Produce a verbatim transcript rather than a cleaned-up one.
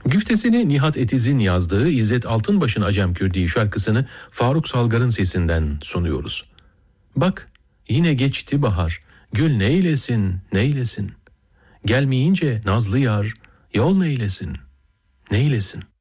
Güftesini Nihat Etiz'in yazdığı İzzet Altınbaş'ın Acem Kürdi şarkısını Faruk Salgar'ın sesinden sunuyoruz. Bak yine geçti bahar, gül neylesin neylesin. Gelmeyince nazlı yar, yol neylesin neylesin.